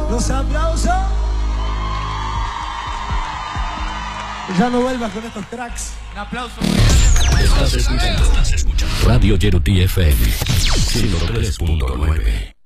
Los aplausos. Ya no vuelvas con estos tracks. Un aplauso muy grande. Estás escuchando Radio Yeruti FM 103.9.